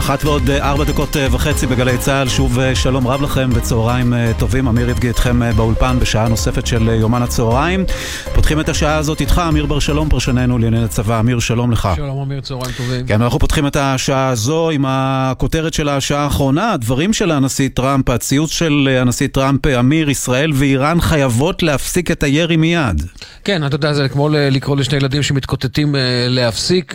1:04 בגלי צהל, שוב שלום רב לכם וצהריים טובים. אמיר יפגי אתכם באולפן בשעה נוספת של יומן הצהריים. פותחים את השעה הזאת איתך, אמיר בר שלום, פרשננו לענייני הצבא. אמיר, שלום לך. שלום אמיר, צהריים טובים. כן, אנחנו פותחים את השעה הזו עם הכותרת של השעה האחרונה, הדברים של הנשיא טראמפ, הציוץ של הנשיא טראמפ, אמיר, ישראל ואיראן חייבות להפסיק את הירי מיד. כן, אתה יודע, זה כמו לקרוא לשני ילדים שמתקוטטים להפסיק.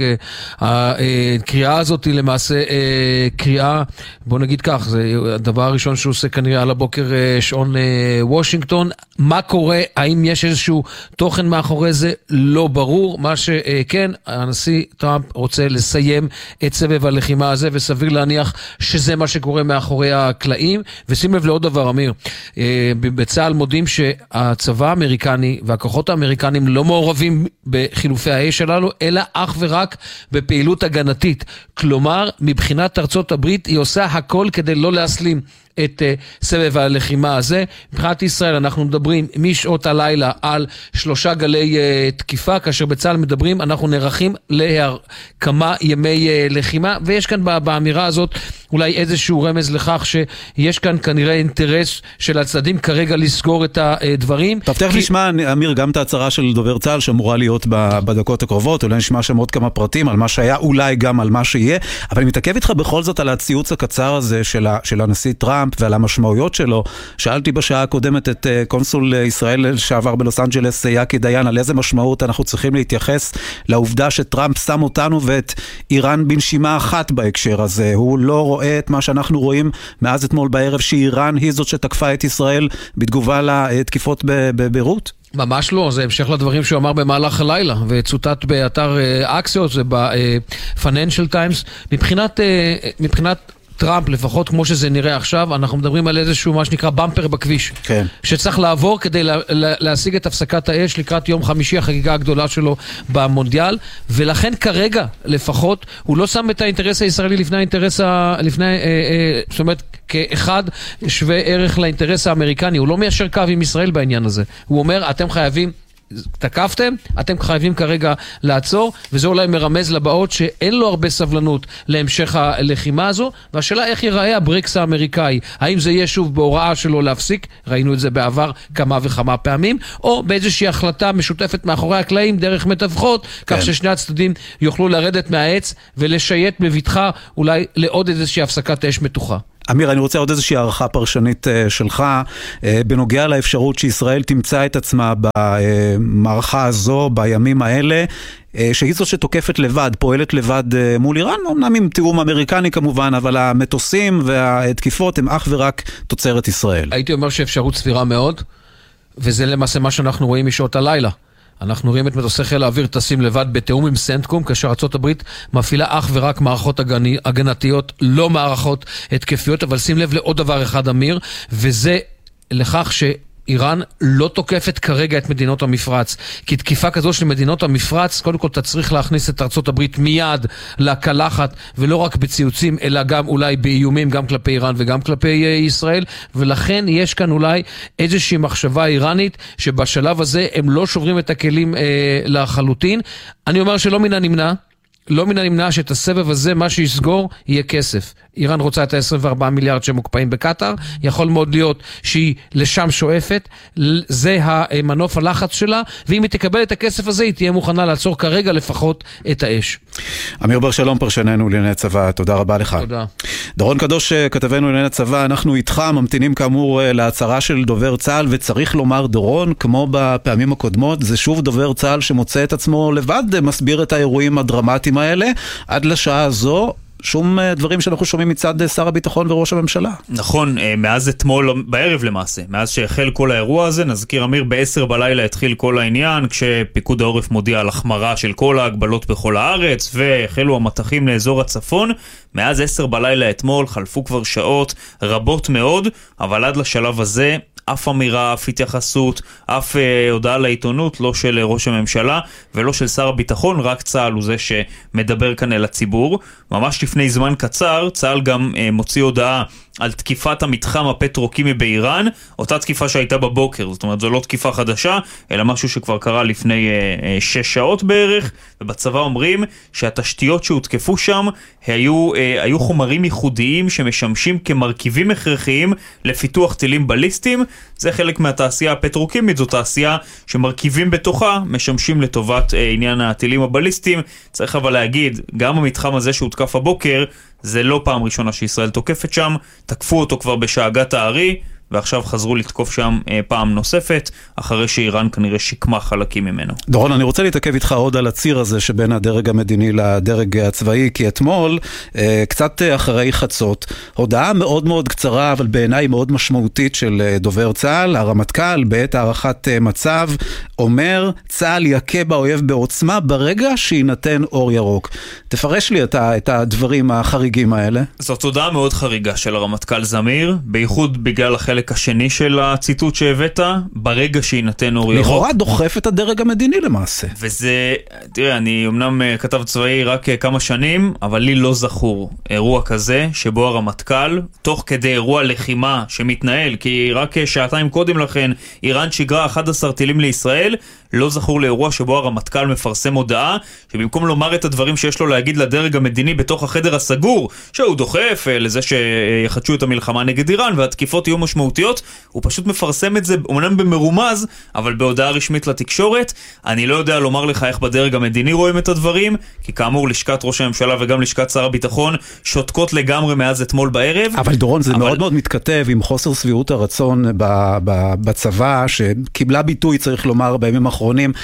הקריאה הזאת היא למעשה קריאה, בוא נגיד כך, זה הדבר הראשון שהוא עושה כנראה על הבוקר שעון וושינגטון. מה קורה? האם יש איזשהו תוכן מאחורי זה? לא ברור. מה שכן, הנשיא טראמפ רוצה לסיים את סבב הלחימה הזה, וסביר להניח שזה מה שקורה מאחורי הקלעים. ושים לב לעוד דבר, אמיר, בצה"ל מודים שהצבא האמריקני והכוחות האמריקנים לא מעורבים בחילופי האש שלנו, אלא אך ורק בפעילות הגנתית. כלומר, מבחינת ארצות הברית היא עושה הכל כדי לא להסלים את סבב הלחימה הזה. מבחינת ישראל אנחנו מדברים משעות הלילה על 3 גלי תקיפה, כאשר בצה"ל מדברים אנחנו נערכים לכמה ימי לחימה, ויש כאן באמירה הזאת אולי איזשהו רמז לכך שיש כאן כנראה אינטרס של הצדדים כרגע לסגור את הדברים. טוב, תכף נשמע, אמיר, גם את ההצהרה של דובר צה"ל שאמורה להיות בדקות הקרובות, אולי נשמע שם עוד כמה פרטים על מה שהיה, אולי גם על מה שיהיה, אבל אני מתעכב איתך בכל זאת על הציוץ הקצר הזה של הנשיא טראמפ ועל המשמעויות שלו. שאלתי בשעה הקודמת את קונסול ישראל לשעבר בלוס אנג'לס, יקי דיין, על איזה משמעות אנחנו צריכים להתייחס לעובדה שטראמפ שם אותנו ואת איראן בנשימה אחת בהקשר הזה. הוא לא רואה את מה שאנחנו רואים מאז אתמול בערב, שאיראן היא זאת שתקפה את ישראל בתגובה לתקיפות בביירות? ממש לא, זה המשך לדברים שהוא אמר במהלך הלילה, וצוטט באתר אקסיוס וב-Financial Times. מבחינת טראמפ, לפחות כמו שזה נראה עכשיו, אנחנו מדברים על איזשהו מה שנקרא במפר בכביש. כן. שצריך לעבור כדי להשיג את הפסקת האש לקראת יום חמישי, החגיגה הגדולה שלו במונדיאל, ולכן כרגע, לפחות, הוא לא שם את האינטרס הישראלי לפני האינטרס, זאת אומרת, כאחד שווה ערך לאינטרס האמריקני. הוא לא מיישר קו עם ישראל בעניין הזה. הוא אומר, אתם חייבים, תקפתם, אתם חייבים כרגע לעצור, וזה אולי מרמז לבאות שאין לו הרבה סבלנות להמשך הלחימה הזו, והשאלה איך ייראה הברקס האמריקאי, האם זה יהיה שוב בהוראה שלו להפסיק, ראינו את זה בעבר כמה וכמה פעמים, או באיזושהי החלטה משותפת מאחורי הקלעים דרך מתווכות, כן. כך ששני הצדדים יוכלו לרדת מהעץ ולשייט בבטחה אולי לעוד איזושהי הפסקת אש מתוחה. אמיר, אני רוצה עוד איזושהי הערכה פרשנית שלך, בנוגע לאפשרות שישראל תמצא את עצמה במערכה הזו, בימים האלה, שהיא זאת שתוקפת לבד, פועלת לבד מול איראן, אמנם עם תיאום אמריקני כמובן, אבל המטוסים והתקיפות הם אך ורק תוצרת ישראל. הייתי אומר שאפשרות סבירה מאוד, וזה למעשה מה שאנחנו רואים משעות הלילה. אנחנו רואים את מטוסי חיל האוויר טסים לבד בתיאום עם סנטקום, כאשר ארצות הברית מפעילה אך ורק מערכות הגנתיות, לא מערכות התקפיות. אבל שים לב לעוד דבר אחד, אמיר, וזה לכך איראן לא תוקפת כרגע את מדינות המפרץ, כי תקיפה כזו של מדינות המפרץ, קודם כל אתה צריך להכניס את ארצות הברית מיד לקלחת, ולא רק בציוצים, אלא גם אולי באיומים, גם כלפי איראן וגם כלפי ישראל, ולכן יש כאן אולי איזושהי מחשבה איראנית, שבשלב הזה הם לא שוברים את הכלים לחלוטין. אני אומר שלא מן הנמנע, לא מן הנמנע שאת הסבב הזה, מה שיסגור, יהיה כסף. איראן רוצה את ה-24 מיליארד שמוקפאים בקטר, יכול מאוד להיות שהיא לשם שואפת, זה המנוף הלחץ שלה, ואם היא תקבל את הכסף הזה, היא תהיה מוכנה לעצור כרגע לפחות את האש. אמיר בר שלום, פרשננו לענייני צבא, תודה רבה לך. תודה. דורון קדוש, כתבנו לענייני צבא, אנחנו איתך, ממתינים כאמור להצהרה של דובר צה"ל, וצריך לומר, דורון, כמו בפעמים הקודמות, זה שוב דובר צה"ל שמוצא את עצמו לבד, מסביר את האירועים הדרמטיים האלה, עד לשעה הזו, שום דברים שאנחנו שומעים מצד שר הביטחון וראש הממשלה. נכון, מאז אתמול בערב למעשה, מאז שהחל כל האירוע הזה, נזכיר אמיר, ב-10 בלילה התחיל כל העניין, כשפיקוד העורף מודיע על החמרה של כל ההגבלות בכל הארץ, והחלו המתחים לאזור הצפון. מאז 10 בלילה אתמול חלפו כבר שעות רבות מאוד, אבל עד לשלב הזה אף אמירה, אף התייחסות, אף הודעה לעיתונות, לא של ראש הממשלה ולא של שר הביטחון, רק צה"ל הוא זה שמדבר כאן אל הציבור. ממש לפני זמן קצר, צה"ל גם מוציא הודעה על תקיפת המתחם הפטרוקימי באיראן, אותה תקיפה שהייתה בבוקר, זאת אומרת זו לא תקיפה חדשה, אלא משהו שכבר קרה לפני 6 שעות בערך, ובצבא אומרים שהתשתיות שהותקפו שם היו חומרים ייחודיים שמשמשים כמרכיבים הכרחיים לפיתוח טילים בליסטיים. זה חלק מהתעשייה הפטרוקימית, זו תעשייה שמרכיבים בתוכה משמשים לטובת עניין הטילים הבליסטיים. צריך אבל להגיד, גם המתחם הזה שהותקף הבוקר, זה לא פעם ראשונה שישראל תוקפת שם, תקפו אותו כבר בשאגת הארי, ועכשיו חזרו לתקוף שם פעם נוספת, אחרי שאיראן כנראה שיקמה חלקים ממנו. דורון, אני רוצה להתעכב איתך עוד על הציר הזה שבין הדרג המדיני לדרג הצבאי, כי אתמול, קצת אחרי חצות, הודעה מאוד מאוד קצרה, אבל בעיניי מאוד משמעותית של דובר צה"ל, הרמטכ"ל, בעת הערכת מצב, אומר, צה"ל יכה באויב בעוצמה ברגע שיינתן אור ירוק. תפרש לי את הדברים החריגים האלה. זאת הודעה מאוד חריגה של הרמטכ"ל זמיר, בייחוד בגלל החלק השני של הציטוט שהבאת, ברגע שיינתן אור ירוק. לכאורה דוחף את הדרג המדיני למעשה. וזה, תראה, אני אמנם כתב צבאי רק כמה שנים, אבל לי לא זכור אירוע כזה, שבו הרמטכ"ל, תוך כדי אירוע לחימה שמתנהל, כי רק שעתיים קודם לכן, איראן שיגרה 11 טילים לישראל, לא זכור לאירוע שבו הרמטכ"ל מפרסם הודעה, שבמקום לומר את הדברים שיש לו להגיד לדרג המדיני בתוך החדר הסגור, שהוא דוחף לזה שיחדשו את המלחמה נגד איראן, והתקיפות יהיו משמעותיות, הוא פשוט מפרסם את זה, אומנם במרומז, אבל בהודעה רשמית לתקשורת. אני לא יודע לומר לך איך בדרג המדיני רואים את הדברים, כי כאמור לשכת ראש הממשלה וגם לשכת שר הביטחון שותקות לגמרי מאז אתמול בערב. אבל דורון, זה מאוד מאוד מתכתב עם חוסר סבירות הרצון בצבא, שקיבלה ביטוי, צריך לומר, בימים האחרונים,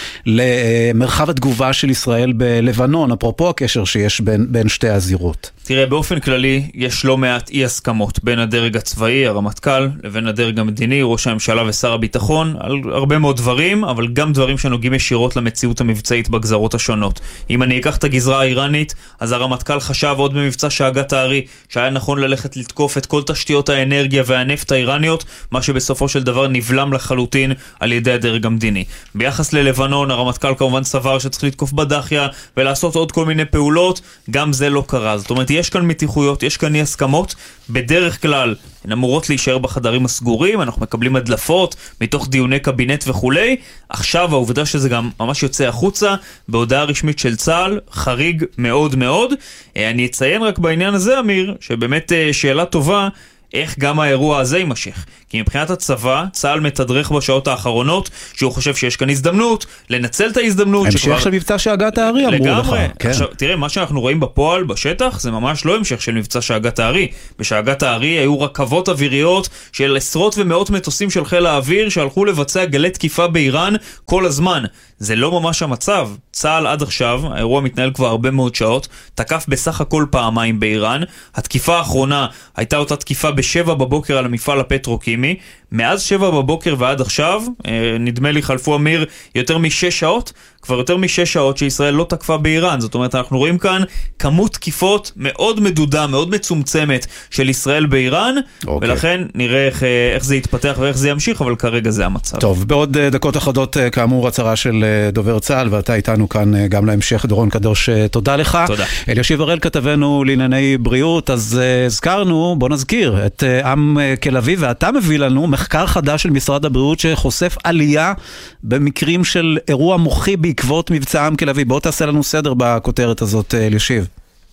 למרחב התגובה של ישראל בלבנון, אפרופו הקשר שיש בין שתי הזירות. תראה, באופן כללי יש לא מעט אי הסכמות בין הדרג הצבאי, הרמטכ"ל, לבין הדרג המדיני, ראש הממשלה ושר הביטחון, על הרבה מאוד דברים, אבל גם דברים שנוגעים ישירות למציאות המבצעית בגזרות השונות. אם אני אקח את הגזרה האיראנית, אז הרמטכ"ל חשב עוד במבצע שאגת הארי, שהיה נכון ללכת לתקוף את כל תשתיות האנרגיה והנפט האיראניות, מה שבסופו של דבר נבלם לחלוטין על ידי הדרג המדיני. ביחס ללבנון, הרמטכ"ל כמובן סבר שצריך לתקוף בדחיה ולעשות עוד כל מיני פעולות, גם זה לא קרה. זאת אומרת, יש כאן מתיחויות, יש כאן אי הסכמות, בדרך כלל הן אמורות להישאר בחדרים הסגורים, אנחנו מקבלים הדלפות מתוך דיוני קבינט וכולי. עכשיו העובדה שזה גם ממש יוצא החוצה בהודעה רשמית של צה"ל, חריג מאוד מאוד. אני אציין רק בעניין הזה, אמיר, שבאמת שאלה טובה, איך גם האירוע הזה יימשך. כי מבחינת הצבא, צה"ל מתדרך בשעות האחרונות שהוא חושב שיש כאן הזדמנות, לנצל את ההזדמנות. המשך של מבצע שאגת הארי, אמרו לך. לגמרי. עכשיו, תראה, מה שאנחנו רואים בפועל, בשטח, זה ממש לא המשך של מבצע שאגת הארי. בשאגת הארי היו רכבות אוויריות של עשרות ומאות מטוסים של חיל האוויר שהלכו לבצע גלי תקיפה באיראן כל הזמן. זה לא ממש המצב. צה"ל עד עכשיו, האירוע מתנהל כבר הרבה מאוד שעות, תקף בסך הכל פעמיים באיראן. התקיפה האחרונה הייתה אותה תקיפה ב7 בבוקר על המפעל הפטרוקימי. מאז 7 בבוקר ועד עכשיו, נדמה לי חלפו אמיר יותר מ6 שעות, כבר יותר מ6 שעות שישראל לא תקפה באיראן. זאת אומרת, אנחנו רואים כאן כמות תקיפות מאוד מדודה, מאוד מצומצמת של ישראל באיראן, ולכן נראה איך זה יתפתח ואיך זה ימשיך, אבל כרגע זה המצב. טוב, בעוד דקות אחדות כאמור הצהרה של דובר צה"ל, ואתה איתנו כאן גם להמשך. דורון קדוש, תודה לך. תודה. אלישיב הראל כתבנו לענייני בריאות, אז הזכרנו, בוא נזכיר, את עם תל אביב, ואתה מביא לנו מחקר חדש של משרד הבריאות שחושף עלייה במקרים של אירוע מוחי בעקבות מבצע עם תל אביב. בוא תעשה לנו סדר בכותרת הזאת, אלישיב.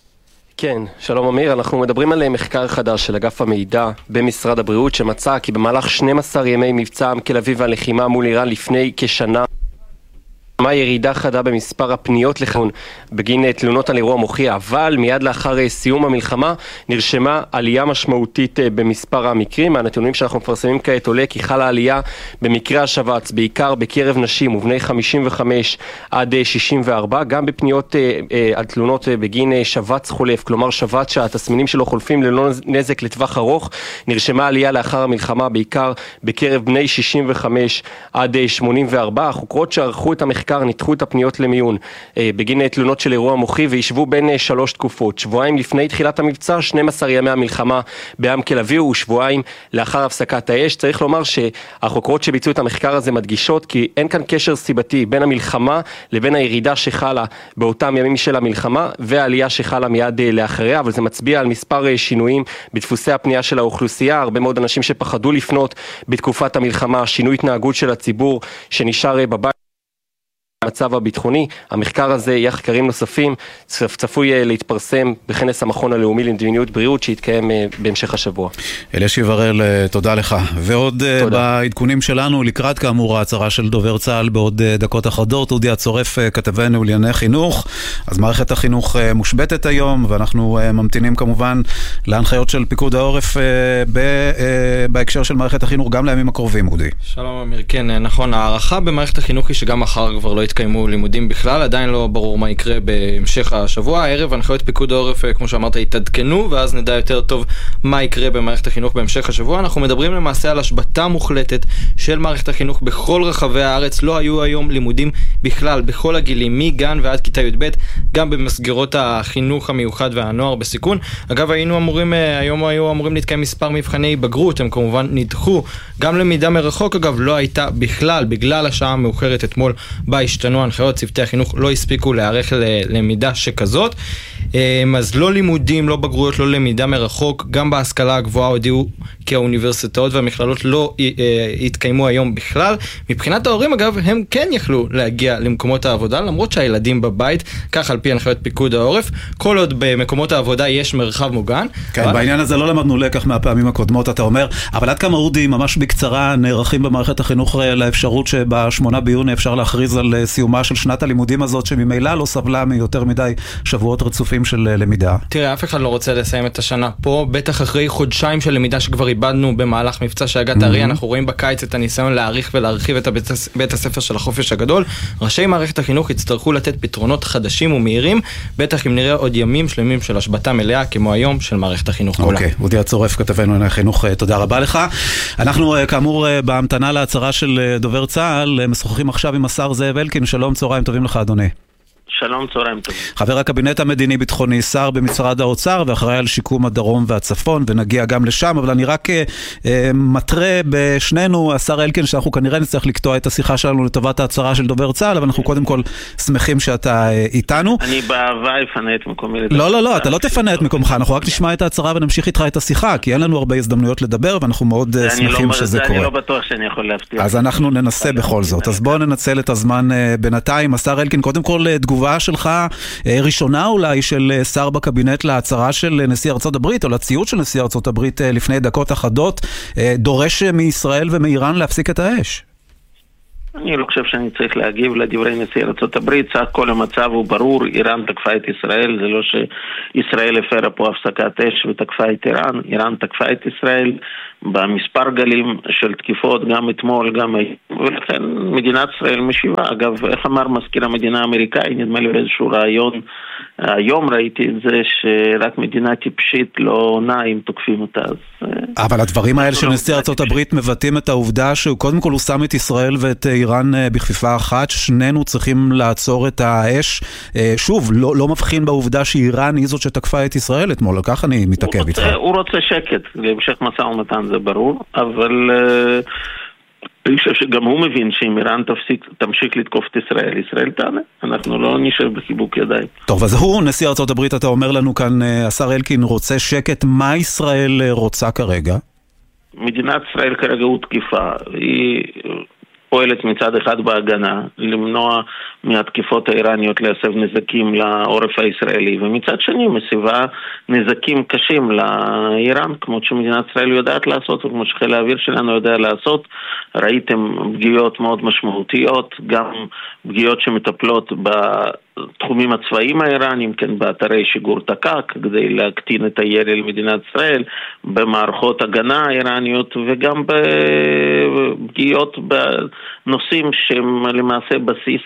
כן, שלום אמיר, אנחנו מדברים על מחקר חדש של אגף המידע במשרד הבריאות שמצא כי במהלך 12 ימי מבצע עם תל אביב והלחימה מול איראן לפני כשנה מה ירידה חדה במספר הפניות לחון בגין תלונות על אירוע מוחי, אבל מיד לאחר סיום המלחמה נרשמה עלייה משמעותית במספר המקרים. הנתונים שאנחנו מפרסמים כעת עולה כי חלה עלייה במקרי השבץ, בעיקר בקרב נשים ובני 55 עד 64, גם בפניות על תלונות בגין שבץ חולף, כלומר שבץ שהתסמינים שלו חולפים ללא נזק לטווח ארוך. נרשמה עלייה לאחר המלחמה בעיקר בקרב בני 65 עד 84. החוקרות שערכו את המחקר המחקר ניתחו את הפניות למיון בגין תלונות של אירוע מוחי וישבו בין 3 תקופות. שבועיים לפני תחילת המבצע, 12 ימי המלחמה בעם תל אביב ושבועיים לאחר הפסקת האש. צריך לומר שהחוקרות שביצעו את המחקר הזה מדגישות כי אין כאן קשר סיבתי בין המלחמה לבין הירידה שחלה באותם ימים של המלחמה והעלייה שחלה מיד לאחריה, אבל זה מצביע על מספר שינויים בדפוסי הפנייה של האוכלוסייה. הרבה מאוד אנשים שפחדו לפנות בתקופת המלחמה, שינוי התנהגות של הציבור שנשאר בבית. המצב הביטחוני, המחקר הזה, יחד מחקרים נוספים, צפוי להתפרסם בכנס המכון הלאומי למדיניות בריאות שיתקיים בהמשך השבוע. אלישיב הראל, תודה לך. ועוד בעדכונים שלנו, לקראת כאמור ההצהרה של דובר צה"ל בעוד דקות אחדות, אודי הצורף כתבנו לענייני חינוך. אז מערכת החינוך מושבתת היום, ואנחנו ממתינים כמובן להנחיות של פיקוד העורף בהקשר של מערכת החינוך, גם לימים הקרובים, אודי. שלום אמיר, כן, נכון, הערכה במערכת החינוך היא שגם מחר כבר לא יתקיימו לימודים בכלל, עדיין לא ברור מה יקרה בהמשך השבוע. הערב הנחיות פיקוד העורף, כמו שאמרת, יתעדכנו, ואז נדע יותר טוב מה יקרה במערכת החינוך בהמשך השבוע. אנחנו מדברים למעשה על השבתה מוחלטת של מערכת החינוך בכל רחבי הארץ. לא היו היום לימודים בכלל, בכל הגילים, מגן ועד כיתה י"ב, גם במסגרות החינוך המיוחד והנוער בסיכון. אגב, היום היו אמורים להתקיים מספר מבחני בגרות, הם כמובן נדחו. גם למידה מרחוק, אגב, לא הייתה בכלל, בגלל השעה המאוחרת אתמול השתנו ההנחיות, צוותי החינוך לא הספיקו להיערך ללמידה שכזאת. אז לא לימודים, לא בגרויות, לא למידה מרחוק. גם בהשכלה הגבוהה הודיעו כי האוניברסיטאות והמכללות לא יתקיימו היום בכלל. מבחינת ההורים, אגב, הם כן יכלו להגיע למקומות העבודה, למרות שהילדים בבית, כך על פי הנחיות פיקוד העורף, כל עוד במקומות העבודה יש מרחב מוגן. כן, בעניין הזה לא למדנו לקח מהפעמים הקודמות, אתה אומר, אבל עד כמה אודי, ממש בקצרה, נערכים במערכת החינוך לאפשרות שב8 ביוני אפשר להכריז על סיומה של שנת הלימודים הזאת, שממילא לא סבלה מיותר מדי שבועות רצופים של למידה. תראה, אף אחד לא רוצה לסיים את השנה פה, בטח אחרי חודשיים של למידה שכבר איבדנו במהלך מבצע שהגת הארי. אנחנו רואים בקיץ את הניסיון להאריך ולהרחיב את בית הספר של החופש הגדול. ראשי מערכת החינוך יצטרכו לתת פתרונות חדשים ומהירים, בטח אם נראה עוד ימים שלמים של השבתה מלאה, כמו היום של מערכת החינוך כולה. אוקיי, אודי הצורף, כתבנו לענייני חינוך, תודה רבה לך. אנחנו כאמור בהמתנה להצהרה של דובר צה"ל, משוחחים עכשיו עם השר זאב אלקין. שלום, צהריים טובים לך, אדוני. שלום, צהריים טובים. חבר הקבינט המדיני-ביטחוני, שר במשרד האוצר, ואחראי על שיקום הדרום והצפון, ונגיע גם לשם, אבל אני רק מטרה בשנינו, השר אלקין, שאנחנו כנראה נצטרך לקטוע את השיחה שלנו לטובת ההצהרה של דובר צה"ל, אבל אנחנו קודם כל שמחים שאתה איתנו. אני באהבה אפנה את מקומי. לא, אתה לא תפנה את מקומך, אנחנו רק נשמע את ההצהרה ונמשיך איתך את השיחה, כי אין לנו הרבה הזדמנויות לדבר, ואנחנו מאוד שמחים שזה קורה. אני לא בטוח שאני יכול להבטיח. אז אנחנו ננסה בכל זאת. אז בואו ננצל את הזמן בינתיים. השר אלקין, קודם כל תגובה שלך, ראשונה אולי, של שר בקבינט להצהרה של נשיא ארצות הברית, או לציוץ של נשיא ארצות הברית לפני דקות אחדות, דורש מישראל ומאיראן להפסיק את האש. אני לא חושב שאני צריך להגיב לדברי נשיא ארצות הברית. סך כל המצב הוא ברור, איראן תקפה את ישראל, זה לא שישראל הפרה פה הפסקת אש ותקפה את איראן. איראן תקפה את ישראל במספר גלים של תקיפות, גם אתמול, גם ולכן מדינת ישראל משיבה. אגב, איך אמר מזכיר המדינה האמריקאי, נדמה לי באיזשהו רעיון, היום ראיתי את זה שרק מדינה טיפשית לא עונה אם תוקפים אותה. אבל הדברים האלה של נשיא ארצות הברית מבטאים את העובדה שקודם כל הוא שם את ישראל ואת איראן בכפיפה אחת, שנינו צריכים לעצור את האש. שוב, לא מבחין בעובדה שאיראן היא זאת שתקפה את ישראל אתמול, כך אני מתעכב איתך. הוא רוצה שקט, להמשך משא ומתן זה ברור, אבל אני חושב שגם הוא מבין שאם איראן תמשיך לתקוף את ישראל, ישראל תענה. אנחנו לא נשאר בחיבוק ידיים. טוב, אז הוא, נשיא ארצות הברית, אתה אומר לנו כאן, השר אלקין רוצה שקט. מה ישראל רוצה כרגע? מדינת ישראל כרגע הוא תקיפה. היא פועלת מצד אחד בהגנה, למנוע מהתקיפות האיראניות להסב נזקים לעורף הישראלי, ומצד שני מסיבה נזקים קשים לאיראן, כמו שמדינת ישראל יודעת לעשות, וכמו שחיל האוויר שלנו יודע לעשות. ראיתם פגיעות מאוד משמעותיות, גם פגיעות שמטפלות בתחומים הצבאיים האיראנים, כן, באתרי שיגור תקק, כדי להקטין את הירי למדינת ישראל, במערכות הגנה האיראניות, וגם בפגיעות בנושאים שהם למעשה בסיס לכלכלה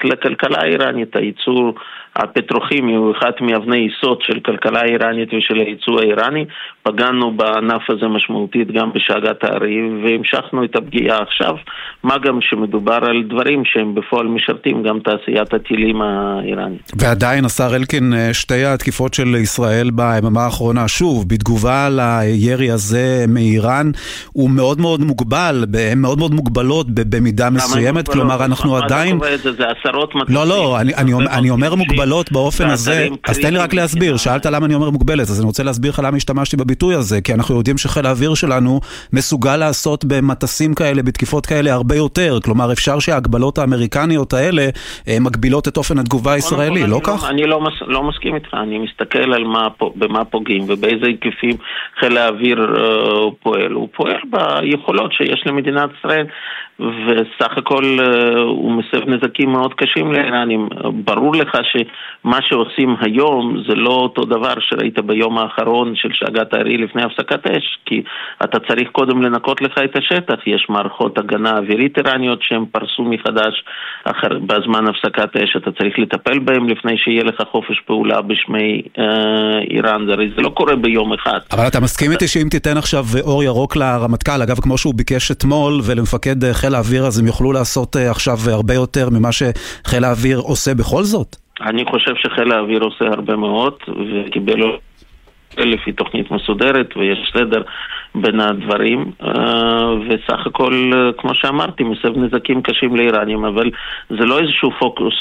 הכלכלה האיראנית. הייצור הפטרוכימי הוא אחד מאבני יסוד של כלכלה האיראנית ושל הייצוא האיראני. פגענו בענף הזה משמעותית גם בשאגת הארי, והמשכנו את הפגיעה עכשיו, מה גם שמדובר על דברים שהם בפועל משרתים גם תעשיית הטילים האיראנית. ועדיין, השר אלקין, שתי התקיפות של ישראל ביממה האחרונה, שוב, בתגובה לירי הזה מאיראן, הוא מאוד מאוד מוגבל, הן מאוד מאוד מוגבלות במידה מסוימת, כלומר אנחנו עדיין... זה עשרות מטוסים. לא, אני אומר מוגבלות באופן הזה, אז תן לי רק להסביר, שאלת למה אני אומר מוגבלת, אז אני רוצה להסביר לך למה השתמשתי בביטוי הזה, כי אנחנו יודעים שחיל האוויר שלנו מסוגל לעשות במטסים כאלה, בתקיפות כאלה הרבה יותר, כלומר אפשר שההגבלות האמריקניות האלה מגבילות את אופן התגובה הישראלי, לא כך? אני לא מסכים איתך, אני מסתכל על במה פוגעים ובאיזה היקפים חיל האוויר פועל. הוא פועל ביכולות שיש למדינת ישראל, וסך הכל הוא מסב נזקים מאוד קשים לאיראנים. ברור לך שמה שעושים היום זה לא אותו דבר שראית ביום האחרון של שאגת הארי לפני הפסקת אש, כי אתה צריך קודם לנקות לך את השטח. יש מערכות הגנה אווירית איראניות שהם פרסו מחדש בזמן הפסקת אש, אתה צריך לטפל בהם לפני שיהיה לך חופש פעולה בשמי איראן. זה לא קורה ביום אחד. אבל אתה מסכים איתי שאם תיתן עכשיו אור ירוק לרמטכ"ל, אגב כמו שהוא ביקש אתמול, ולמפקד חיל האוויר, אז הם יוכלו לעשות עכשיו הרבה יותר ממה שחיל האוויר עושה בכל זאת? אני חושב שחיל האוויר עושה הרבה מאוד, וקיבל לפי תוכנית מסודרת, ויש סדר בין הדברים, וסך הכל, כמו שאמרתי, מסב נזקים קשים לאיראנים, אבל זה לא איזשהו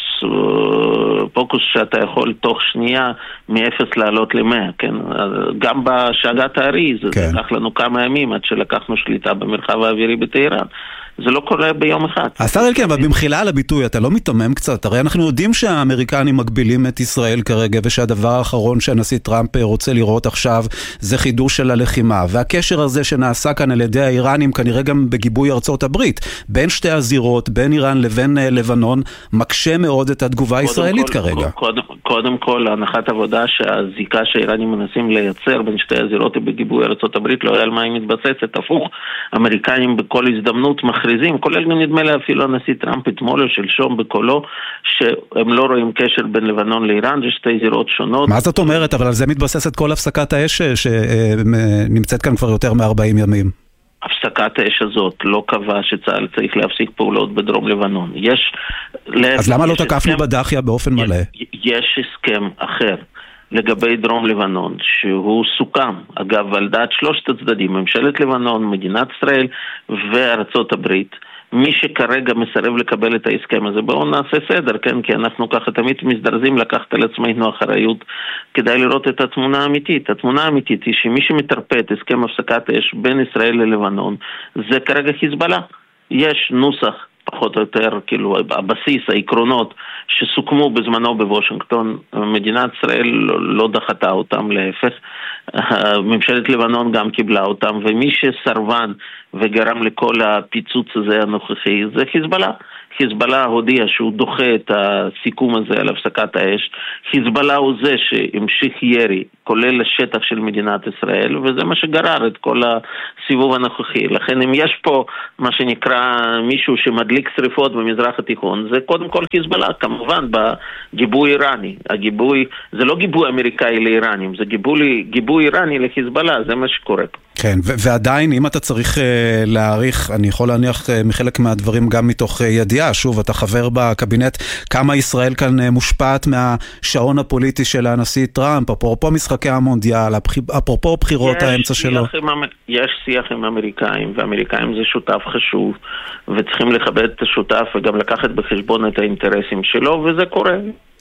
פוקוס שאתה יכול תוך שנייה מ-0 לעלות ל-100, כן? גם בשאגת הארי, זה לקח לנו כמה ימים עד שלקחנו שליטה במרחב האווירי בטהרן. זה לא קורה ביום אחד. השר אלקין, אבל במחילה על הביטוי, אתה לא מתאמם קצת? הרי אנחנו יודעים שהאמריקנים מגבילים את ישראל כרגע, ושהדבר האחרון שהנשיא טראמפ רוצה לראות עכשיו זה חידוש של הלחימה. והקשר הזה שנעשה כאן על ידי האיראנים, כנראה גם בגיבוי ארצות הברית, בין שתי הזירות, בין איראן לבין לבנון, מקשה מאוד את התגובה הישראלית כרגע. קודם כל, הנחת עבודה שהזיקה שהאיראנים מנסים לייצר בין שתי הזירות בגיבוי ארצות הברית, לא יודע על מה היא מתבססת. הפוך, אמריקנים בכל הזדמנות מכריזים, כולל גם נדמה לי אפילו הנשיא טראמפ אתמול או שלשום בקולו, שהם לא רואים קשר בין לבנון לאיראן, זה שתי זירות שונות. מה זאת אומרת? אבל על זה מתבססת כל הפסקת האש שנמצאת כאן כבר יותר מ-40 ימים. הפסקת האש הזאת לא קבעה שצה"ל צריך להפסיק פעולות בדרום לבנון. אז למה לא תקפנו בדחיה באופן מלא? יש הסכם אחר לגבי דרום לבנון, שהוא סוכם, אגב, על דעת שלושת הצדדים, ממשלת לבנון, מדינת ישראל וארצות הברית. מי שכרגע מסרב לקבל את ההסכם הזה, בואו נעשה סדר, כן? כי אנחנו ככה תמיד מזדרזים לקחת על עצמנו אחריות כדי לראות את התמונה האמיתית. התמונה האמיתית היא שמי שמתרפא את הסכם הפסקת אש בין ישראל ללבנון, זה כרגע חיזבאללה. יש נוסח פחות או יותר, כאילו הבסיס, העקרונות שסוכמו בזמנו בוושינגטון, מדינת ישראל לא דחתה אותם, להפך, ממשלת לבנון גם קיבלה אותם, ומי שסרבן וגרם לכל הפיצוץ הזה הנוכחי זה חיזבאללה. חיזבאללה הודיע שהוא דוחה את הסיכום הזה על הפסקת האש. חיזבאללה הוא זה שהמשיך ירי, כולל לשטח של מדינת ישראל, וזה מה שגרר את כל הסיבוב הנוכחי. לכן אם יש פה מה שנקרא מישהו שמדליק שריפות במזרח התיכון, זה קודם כל חיזבאללה, כמובן בגיבוי איראני. הגיבוי, זה לא גיבוי אמריקאי לאיראנים, זה גיבוי איראני לחיזבאללה, זה מה שקורה פה. כן, ועדיין, אם אתה צריך להעריך, אני יכול להניח מחלק מהדברים גם מתוך ידיעה, שוב, אתה חבר בקבינט, כמה ישראל כאן מושפעת מהשעון הפוליטי של הנשיא טראמפ, אפרופו משחקי המונדיאל, אפרופו בחירות האמצע שלו. יש שיח עם אמריקאים, ואמריקאים זה שותף חשוב, וצריכים לכבד את השותף וגם לקחת בחשבון את האינטרסים שלו, וזה קורה.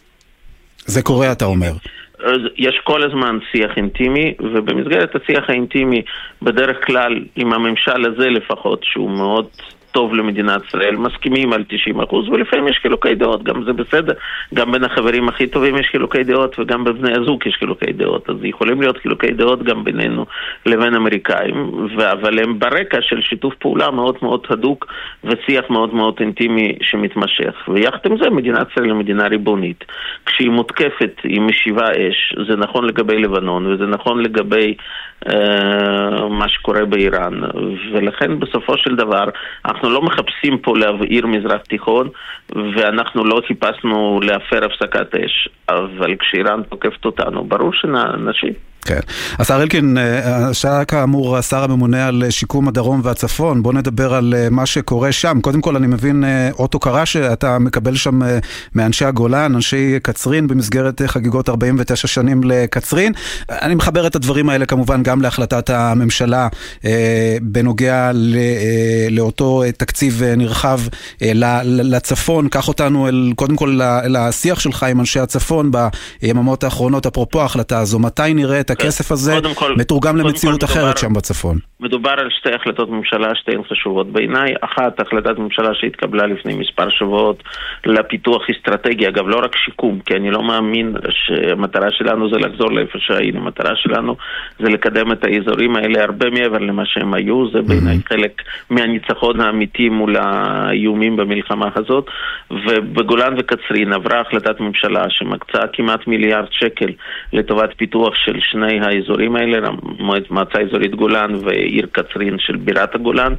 זה קורה, אתה אומר. יש כל הזמן שיח אינטימי, ובמסגרת השיח האינטימי, בדרך כלל, עם הממשל הזה לפחות, שהוא מאוד טוב למדינת ישראל, מסכימים על 90%, ולפעמים יש חילוקי דעות, גם זה בסדר, גם בין החברים הכי טובים יש חילוקי דעות, וגם בבני הזוג יש חילוקי דעות, אז יכולים להיות חילוקי דעות גם בינינו לבין אמריקאים, אבל הם ברקע של שיתוף פעולה מאוד מאוד הדוק, ושיח מאוד מאוד אינטימי שמתמשך, ויחד עם זה מדינת ישראל היא מדינה ריבונית, כשהיא מותקפת היא משיבה אש, זה נכון לגבי לבנון, וזה נכון לגבי מה שקורה באיראן, ולכן בסופו של דבר אנחנו לא מחפשים פה להבעיר מזרח תיכון, ואנחנו לא חיפשנו להפר הפסקת אש, אבל כשאיראן תוקפת אותנו ברור שנשיב. כן. השר אלקין, שאתה כאמור השר הממונה על שיקום הדרום והצפון, בוא נדבר על מה שקורה שם. קודם כל אני מבין אות הוקרה שאתה מקבל שם מאנשי הגולן, אנשי קצרין, במסגרת חגיגות 49 שנים לקצרין. אני מחבר את הדברים האלה כמובן גם להחלטת הממשלה בנוגע לאותו תקציב נרחב לצפון. קח אותנו קודם כל לשיח שלך עם אנשי הצפון ביממות האחרונות, אפרופו ההחלטה הזו. מתי נראה את הכסף הזה מתורגם למציאות אחרת שם בצפון? מדובר על שתי החלטות ממשלה, שתיהן חשובות בעיניי. אחת, החלטת ממשלה שהתקבלה לפני מספר שבועות לפיתוח אסטרטגי, אגב לא רק שיקום, כי אני לא מאמין שהמטרה שלנו זה לחזור לאיפה שהיינו. המטרה שלנו זה לקדם את האזורים האלה הרבה מעבר למה שהם היו. זה בעיניי חלק מהניצחון האמיתי מול האיומים במלחמה הזאת. ובגולן וקצרין עברה החלטת ממשלה שמקצה כמעט מיליארד שקל לטובת פיתוח של שני האזורים האלה, מועצה אזורית גולן ועיר קצרין של בירת הגולן,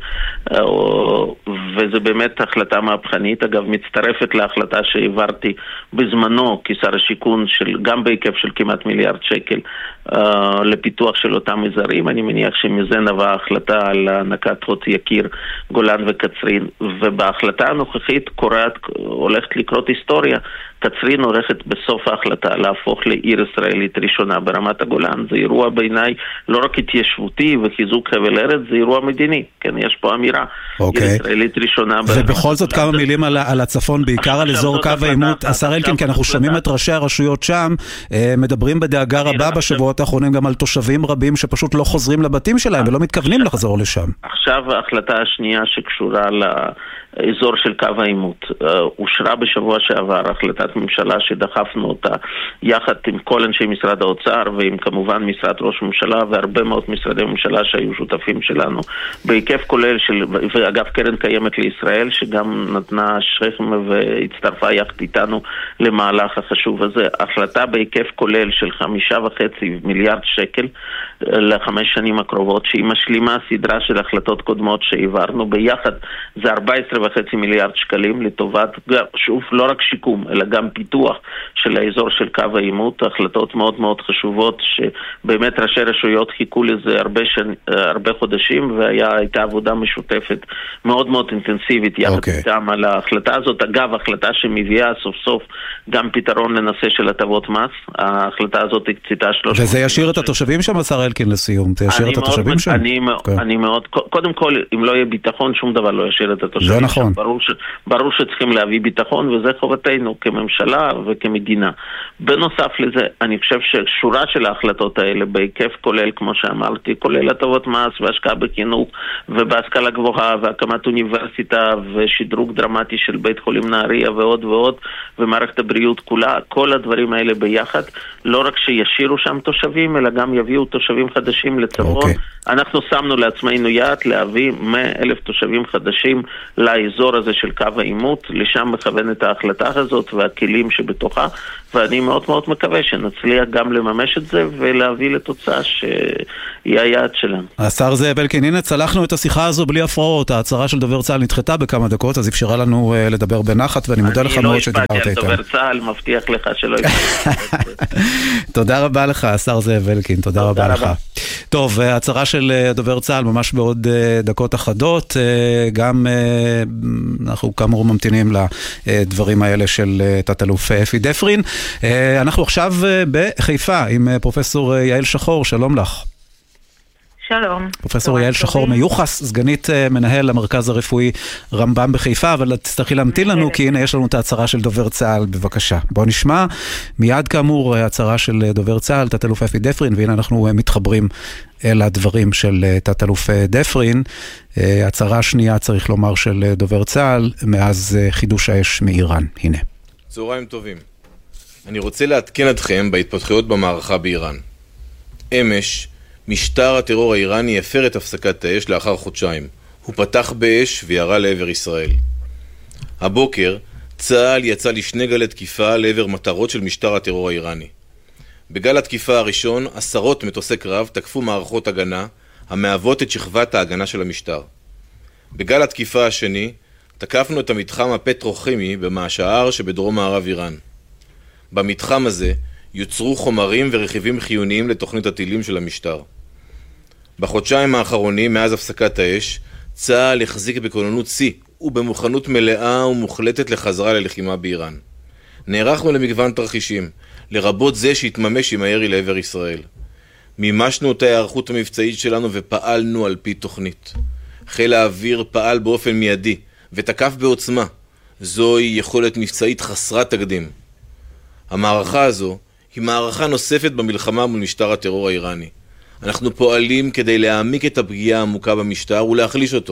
וזה באמת החלטה מהפכנית. אגב, מצטרפת להחלטה שהעברתי בזמנו כשר השיכון גם בהיקף של כמעט מיליארד שקל לפיתוח של אותם אזורים. אני מניח שמזה נבעה ההחלטה על הענקת חוץ יקיר גולן וקצרין, ובהחלטה הנוכחית הולכת לקרות היסטוריה. קצרין הולכת בסוף ההחלטה להפוך לעיר ישראלית ראשונה ברמת הגולן. זה אירוע בעיניי לא רק התיישבותי וחיזוק חבל ארץ, זה אירוע מדיני. כן, יש פה אמירה. עיר ישראלית ראשונה. ובכל זאת כמה מילים על הצפון, בעיקר על אזור קו העימות. השר אלקין, כי אנחנו שומעים את ראשי הרשויות שם, מדברים בדאגה רבה בשבועות האחרונים גם על תושבים רבים שפשוט לא חוזרים לבתים שלהם ולא מתכוונים לחזור לשם. עכשיו ההחלטה השנייה שקשורה לאזור של קו העימות אושרה בשבוע שעבר, החלטת ממשלה שדחפנו אותה יחד עם כל אנשי משרד האוצר ועם כמובן משרד ראש ממשלה והרבה מאוד משרדי ממשלה שהיו שותפים שלנו בהיקף כולל של, ואגב קרן קיימת לישראל שגם נתנה שכם והצטרפה יחד איתנו למהלך החשוב הזה. החלטה בהיקף כולל של 5.5 מיליארד שקל ל5 שנים הקרובות, שהיא משלימה סדרה של החלטות קודמות שהעברנו ביחד. זה 14.5 מיליארד שקלים לטובת, שוב, לא רק שיקום אלא גם פיתוח של האזור של קו העימות. החלטות מאוד מאוד חשובות שבאמת ראשי רשויות חיכו לזה הרבה חודשים, והייתה עבודה משותפת מאוד מאוד אינטנסיבית יחד איתם על ההחלטה הזאת. אגב, החלטה שמביאה סוף סוף גם פתרון לנושא של הטבות מס. ההחלטה הזאת הקציתה 300. וזה ישאיר את התושבים שם, השר אלקין, לסיום? זה ישאיר את התושבים שם? אני מאוד, קודם כל, אם לא יהיה ביטחון, שום דבר לא ישאיר את התושבים. זה נכון. ברור שצריכים להביא ביטחון, וזה חובתנו כממשלה וכמדינה. בנוסף לזה, אני חושב ששורה של ההחלטות האלה בהיקף כולל, כמו שאמרתי, כולל הטבות מס והשקעה בחינוך ובהשכלה גבוהה והקמת אוניברסיטה ושדרוג דרמטי של בית חולים נהריה ועוד ועוד, ומערכת הבריאות כולה, כל הדברים האלה ביחד, לא רק שישירו שם תושבים, אלא גם יביאו תושבים חדשים לצפון. אנחנו שמנו לעצמנו יעד להביא 100,000 תושבים חדשים לאזור הזה של קו העימות, לשם מכוונת ההחלטה הזאת והכלים שבתוכה, ואני מאוד מאוד מקווה שנצליח גם לממש את זה ולהביא לתוצאה שהיא היעד שלנו. השר זאב אלקין, הנה צלחנו את השיחה הזו בלי הפרעות. ההצהרה של דובר צה"ל נדחתה בכמה דקות, אז אפשרה לנו לדבר בנחת, ואני מודה לך מאוד שדיברת איתנו. אני לא השפעתי על דובר צה"ל, מבטיח לך שלא יפעל. תודה רבה לך, השר זאב אלקין, תודה רבה לך. טוב, ההצהרה של דובר צה"ל ממש בעוד דקות אחדות, גם אנחנו כאמור ממתינים לדברים האלה של תת-אלוף אפי דפרין. אנחנו עכשיו בחיפה עם פרופסור יעל שחור, שלום לך. שלום. פרופסור יעל שחור מיוחס, סגנית מנהל המרכז הרפואי רמב"ם בחיפה, אבל תצטרכי להמתין לנו, כי הנה יש לנו את ההצהרה של דובר צה"ל, בבקשה. בואו נשמע מיד כאמור ההצהרה של דובר צה"ל, תת-אלוף אפי דפרין, והנה אנחנו מתחברים אל הדברים של תת-אלוף דפרין. הצהרה השנייה, צריך לומר, של דובר צה"ל, מאז חידוש האש מאיראן. הנה. צהריים טובים. אני רוצה לעדכן אתכם בהתפתחויות במערכה באיראן. אמש, משטר הטרור האיראני הפר את הפסקת האש לאחר חודשיים. הוא פתח באש וירה לעבר ישראל. הבוקר, צה"ל יצא לשני גלי תקיפה לעבר מטרות של משטר הטרור האיראני. בגל התקיפה הראשון, עשרות מטוסי קרב תקפו מערכות הגנה, המהוות את שכבת ההגנה של המשטר. בגל התקיפה השני, תקפנו את המתחם הפטרוכימי במעשהר שבדרום מערב איראן. במתחם הזה יוצרו חומרים ורכיבים חיוניים לתוכנית הטילים של המשטר. בחודשיים האחרונים, מאז הפסקת האש, צה"ל החזיק בכוננות שיא ובמוכנות מלאה ומוחלטת לחזרה ללחימה באיראן. נערכנו למגוון תרחישים, לרבות זה שהתממש עם הירי לעבר ישראל. מימשנו את ההיערכות המבצעית שלנו ופעלנו על פי תוכנית. חיל האוויר פעל באופן מיידי ותקף בעוצמה. זוהי יכולת מבצעית חסרת תקדים. המערכה הזו היא מערכה נוספת במלחמה מול משטר הטרור האיראני. אנחנו פועלים כדי להעמיק את הפגיעה העמוקה במשטר ולהחליש אותו.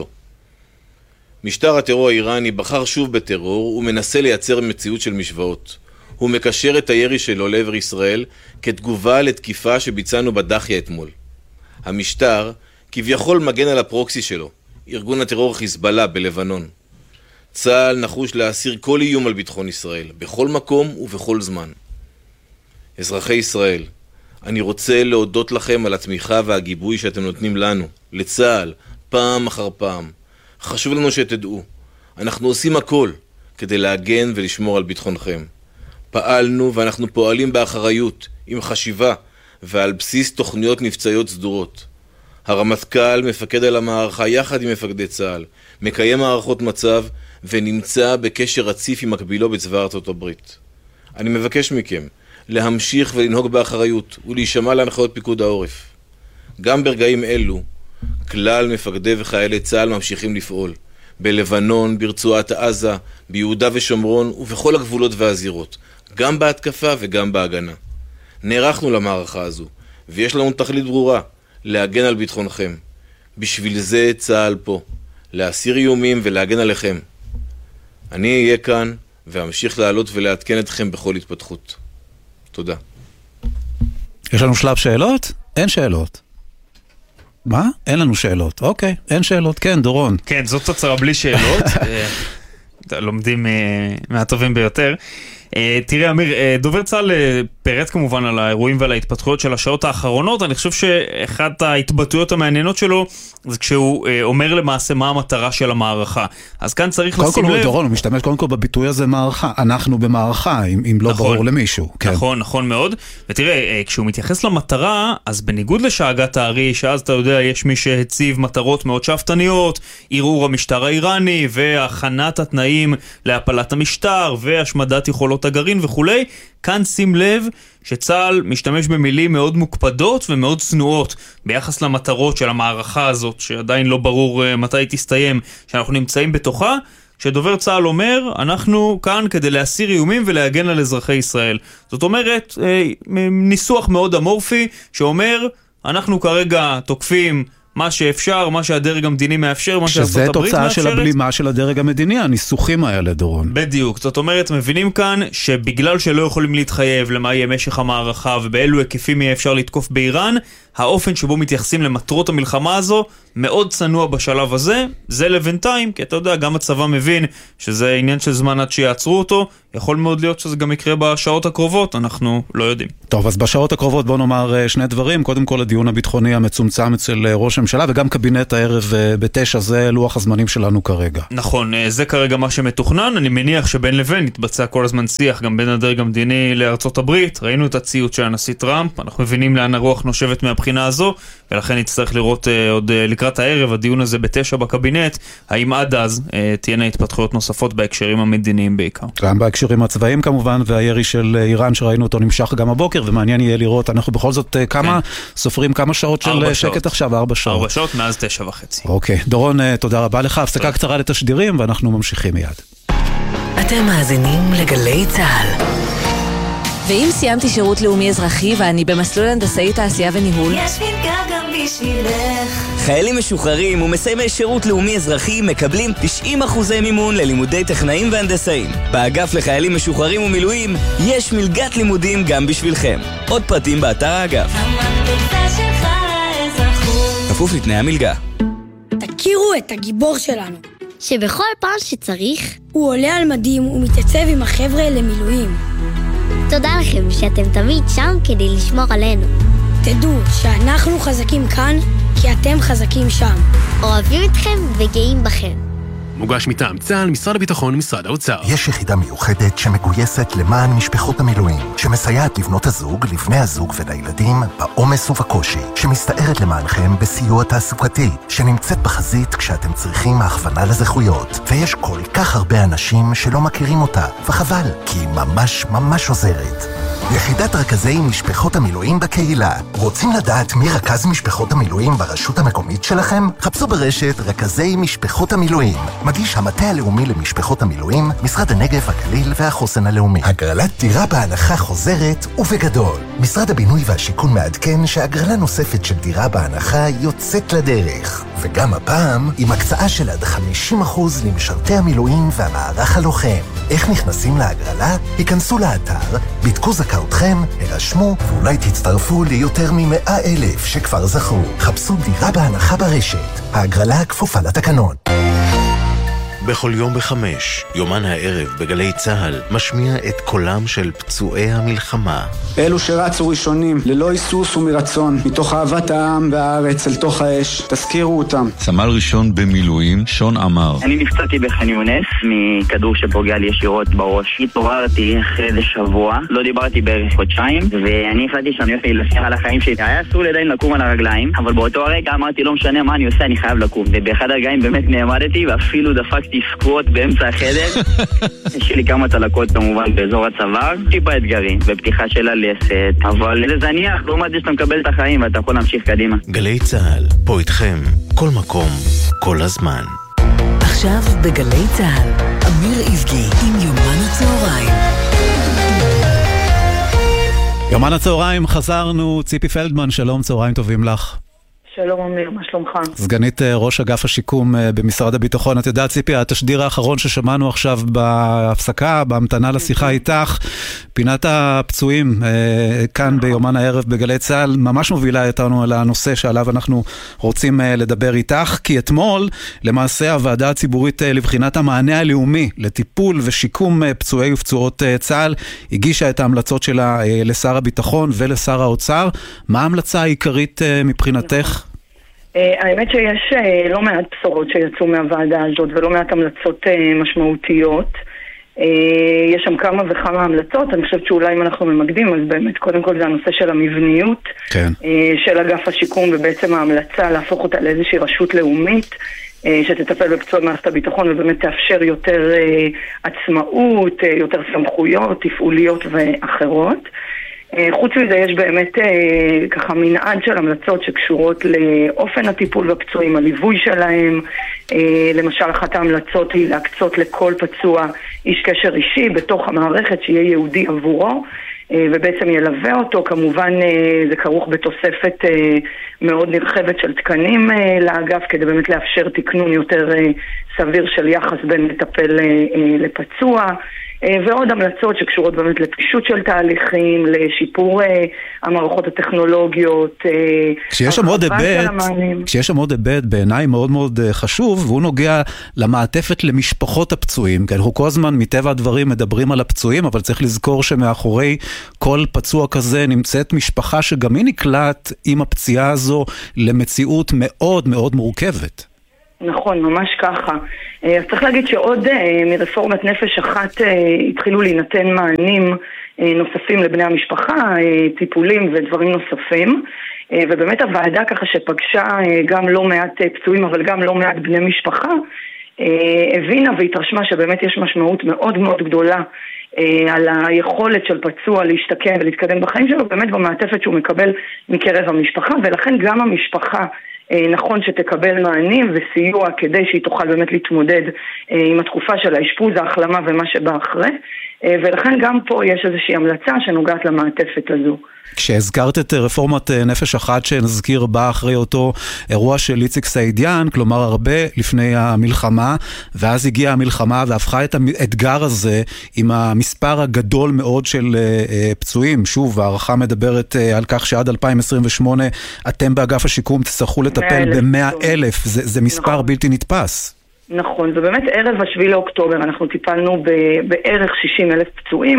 משטר הטרור האיראני בחר שוב בטרור ומנסה לייצר מציאות של משוואות. הוא מקשר את הירי שלו לעבר ישראל כתגובה לתקיפה שביצענו בדחיה אתמול. המשטר כביכול מגן על הפרוקסי שלו, ארגון הטרור חיזבאללה בלבנון. צה"ל נחוש להסיר כל איום על ביטחון ישראל, בכל מקום ובכל זמן. אזרחי ישראל, אני רוצה להודות לכם על התמיכה והגיבוי שאתם נותנים לנו, לצה"ל, פעם אחר פעם. חשוב לנו שתדעו, אנחנו עושים הכל כדי להגן ולשמור על ביטחונכם. פעלנו ואנחנו פועלים באחריות, עם חשיבה ועל בסיס תוכניות מבצעיות סדורות. הרמטכ"ל מפקד על המערכה יחד עם מפקדי צה"ל, מקיים מערכות מצב ונמצא בקשר רציף עם מקבילו בצבא ארצות הברית. אני מבקש מכם להמשיך ולנהוג באחריות ולהישמע להנחיות פיקוד העורף. גם ברגעים אלו, כלל מפקדי וחיילי צה"ל ממשיכים לפעול. בלבנון, ברצועת עזה, ביהודה ושומרון ובכל הגבולות והזירות. גם בהתקפה וגם בהגנה. נערכנו למערכה הזו, ויש לנו תכלית ברורה, להגן על ביטחונכם. בשביל זה צה"ל פה, להסיר איומים ולהגן עליכם. אני אהיה כאן ואמשיך לעלות ולעדכן אתכם בכל התפתחות. תודה. יש לנו שלב שאלות? אין שאלות. מה? אין לנו שאלות. אוקיי, אין שאלות. כן, דורון. כן, זאת הצהרה בלי שאלות. לומדים מהטובים ביותר. תראה אמיר, דובר צה"ל פירט כמובן על האירועים ועל ההתפתחויות של השעות האחרונות. אני חושב שאחת ההתבטאויות המעניינות שלו זה כשהוא אומר למעשה מה המטרה של המערכה. אז כאן צריך לשים לב... דורון, הוא משתמש קודם כל בביטוי הזה מערכה. אנחנו במערכה, אם לא ברור למישהו. נכון, נכון מאוד. ותראה, כשהוא מתייחס למטרה, אז בניגוד לשאגת הארי, שאז אתה יודע, יש מי שהציב מטרות מאוד שאפתניות, ערעור המשטר האיראני והכנת התנאים להפלת המשטר והשמדת יכולות הגרעין וכולי, כאן שים לב שצה"ל משתמש במילים מאוד מוקפדות ומאוד צנועות ביחס למטרות של המערכה הזאת, שעדיין לא ברור מתי היא תסתיים, שאנחנו נמצאים בתוכה. שדובר צה"ל אומר, אנחנו כאן כדי להסיר איומים ולהגן על אזרחי ישראל. זאת אומרת, ניסוח מאוד אמורפי שאומר, אנחנו כרגע תוקפים מה שאפשר, מה שהדרג המדיני מאפשר, מה שארצות הברית מאפשרת. שזה תוצאה של הבלימה של הדרג המדיני, הניסוחים האלה, דורון. בדיוק. זאת אומרת, מבינים כאן שבגלל שלא יכולים להתחייב למה יהיה משך המערכה ובאילו היקפים יהיה אפשר לתקוף באיראן, האופן שבו מתייחסים למטרות המלחמה הזו מאוד צנוע בשלב הזה. זה לבינתיים, כי אתה יודע, גם הצבא מבין שזה עניין של זמן עד שיעצרו אותו. יכול מאוד להיות שזה גם יקרה בשעות הקרובות, אנחנו לא יודעים. טוב, אז בשעות הקרובות בוא נאמר שני דברים. קודם כל, הדיון הביטחוני המצומצם אצל ראש הממשלה, וגם קבינט הערב ב-9, זה לוח הזמנים שלנו כרגע. נכון, זה כרגע מה שמתוכנן. אני מניח שבין לבין יתבצע כל הזמן שיח גם בין הדרג המדיני לארצות הברית. ראינו את הציוץ של הנשיא טראמפ, אנחנו מבינים לאן הרוח נושבת מהבחינה הזו, ולכן נצטרך לראות עוד לקראת הערב, הדיון הזה ב-9 בקבינט, האם עד אז תהיינה התפתחויות נוספות בהקשרים המדיניים בעיקר. גם בהקשרים הצבאיים כמובן, והירי של איראן שראינו אותו נמשך גם הבוקר, ומעניין יהיה לראות, אנחנו בכל זאת סופרים כמה שעות של שקט עכשיו, 4 שעות. 4 שעות מאז 9:30. אוקיי, דורון, תודה רבה לך, הפסקה קצרה לתשדירים, ואנחנו ממשיכים מיד. אתם מאזינים לגלי צה"ל. ואם סיימתי שירות לאומי אזרחי ואני במסלול הנדסאי תעשייה וניהול, יש מלגה גם בשבילך. חיילים משוחררים ומסיימי שירות לאומי אזרחי מקבלים 90% מימון ללימודי טכנאים והנדסאים. באגף לחיילים משוחררים ומילואים יש מלגת לימודים גם בשבילכם. עוד פרטים באתר האגף. המקפצה שלך לאזרחות. כפוף לתנאי המלגה. תכירו את הגיבור שלנו, שבכל פעם שצריך הוא עולה על מדים ומתייצב עם החבר'ה למילואים. תודה לכם שאתם תמיד שם כדי לשמור עלינו. תדעו שאנחנו חזקים כאן, כי אתם חזקים שם. אוהבים אתכם וגאים בכם. מוגש מטעם צה"ל, משרד הביטחון ומשרד האוצר. יש יחידה מיוחדת שמגויסת למען משפחות המילואים, שמסייעת לבנות הזוג, לבני הזוג ולילדים בעומס ובקושי, שמסתערת למענכם בסיוע תעסוקתי, שנמצאת בחזית כשאתם צריכים הכוונה לזכויות. ויש כל כך הרבה אנשים שלא מכירים אותה, וחבל, כי היא ממש ממש עוזרת. יחידת רכזי משפחות המילואים בקהילה. רוצים לדעת מי רכז משפחות המילואים ברשות המקומית שלכם? חפשו ברשת רכזי משפחות המילואים. מגיש המטה הלאומי למשפחות המילואים, משרד הנגב, הגליל והחוסן הלאומי. הגרלת דירה בהנחה חוזרת ובגדול. משרד הבינוי והשיכון מעדכן שהגרלה נוספת של דירה בהנחה יוצאת לדרך. וגם הפעם עם הקצאה של עד 50% למשרתי המילואים והמערך הלוחם. איך נכנסים להגרלה? היכנסו לאתר, בדקו זכאותכם, הרשמו, ואולי תצטרפו ליותר מ100,000 שכבר זכו. חפשו דירה בהנחה ברשת. ההגרלה כפופה לתקנון. בכל יום ב5, יומן הערב בגלי צהל משמיע את קולם של פצועי המלחמה. אלו שרצו ראשונים, ללא היסוס ומרצון, מתוך אהבת העם והארץ אל תוך האש, תזכירו אותם. סמל ראשון במילואים, שון אמר. אני נפצעתי בח'אן יונס מכדור שפוגע לי ישירות בראש. התעוררתי אחרי איזה שבוע, לא דיברתי בערך חודשיים, ואני החלטתי שאני הולך להילחם על החיים שלי. היה אסור לי עדיין לקום על הרגליים, אבל באותו הרגע אמרתי לא משנה מה אני עושה, אני חייב לקום. ובאחד הרגעים באמת נעמדתי ואפילו דפקתי סקווט באמצע החדר. יש לי כמה צלקות כמובן באזור הצוואר, טיפה אתגרים בפתיחה של הלסת, אבל זה זניח, לעומת זה שאתה מקבל את החיים ואתה יכול להמשיך קדימה. גלי צהל, פה איתכם, כל מקום, כל הזמן. עכשיו בגלי צהל, אמיר איבגי עם יומן הצהריים. יומן הצהריים, חזרנו, ציפי פלדמן, שלום, צהריים טובים לך. שלום אמיר, מה שלומך? סגנית ראש אגף השיקום במשרד הביטחון. את יודעת ציפי, התשדיר האחרון ששמענו עכשיו בהפסקה, בהמתנה לשיחה איתך, פינת הפצועים כאן ביומן הערב בגלי צהל, ממש מובילה איתנו על הנושא שעליו אנחנו רוצים לדבר איתך, כי אתמול למעשה הוועדה הציבורית לבחינת המענה הלאומי לטיפול ושיקום פצועי ופצועות צה"ל הגישה את ההמלצות שלה לשר הביטחון ולשר האוצר. מה ההמלצה העיקרית מבחינתך? האמת שיש לא מעט בשורות שיצאו מהוועדה הזאת ולא מעט המלצות משמעותיות. יש שם כמה וכמה המלצות. אני חושבת שאולי אם אנחנו ממקדים, אז באמת קודם כל זה הנושא של המבניות, כן. של אגף השיקום, ובעצם ההמלצה להפוך אותה לאיזושהי רשות לאומית שתטפל בפצועי מערכת הביטחון ובאמת תאפשר יותר עצמאות, יותר סמכויות תפעוליות ואחרות. חוץ מזה יש באמת ככה מנעד של המלצות שקשורות לאופן הטיפול בפצועים, הליווי שלהם. למשל אחת ההמלצות היא להקצות לכל פצוע איש קשר אישי בתוך המערכת שיהיה יהודי עבורו ובעצם ילווה אותו. כמובן זה כרוך בתוספת מאוד נרחבת של תקנים לאגף כדי באמת לאפשר תקנון יותר סביר של יחס בין מטפל לפצוע. ועוד המלצות שקשורות באמת לפישוט של תהליכים, לשיפור המערכות הטכנולוגיות. כשיש שם עוד היבט בעיניי מאוד מאוד חשוב, והוא נוגע למעטפת למשפחות הפצועים. אנחנו כל הזמן מטבע הדברים מדברים על הפצועים, אבל צריך לזכור שמאחורי כל פצוע כזה נמצאת משפחה שגם היא נקלט עם הפציעה הזו למציאות מאוד מאוד מורכבת. נכון, ממש ככה. אז צריך להגיד שעוד מרפורמת נפש אחת התחילו להינתן מענים נוספים לבני המשפחה, טיפולים ודברים נוספים. ובאמת הוועדה ככה שפגשה גם לא מעט פצועים אבל גם לא מעט בני משפחה, הבינה והתרשמה שבאמת יש משמעות מאוד מאוד גדולה על היכולת של פצוע להשתקם ולהתקדם בחיים שלו, באמת במעטפת שהוא מקבל מקרב המשפחה, ולכן גם המשפחה נכון שתקבל מענים וסיוע כדי שהיא תוכל באמת להתמודד עם התקופה של האשפוז, ההחלמה ומה שבא אחרי, ולכן גם פה יש איזושהי המלצה שנוגעת למעטפת הזו. כשהזכרת את רפורמת נפש אחת שנזכיר בה אחרי אותו אירוע של איציק סעידיאן, כלומר הרבה לפני המלחמה, ואז הגיעה המלחמה והפכה את האתגר הזה עם המספר הגדול מאוד של פצועים. שוב, הערכה מדברת על כך שעד 2028 אתם באגף השיקום תצטרכו לטפל ב100,000, זה מספר בלתי נתפס. נכון, ובאמת ערב 7 לאוקטובר אנחנו טיפלנו בערך 60,000 פצועים.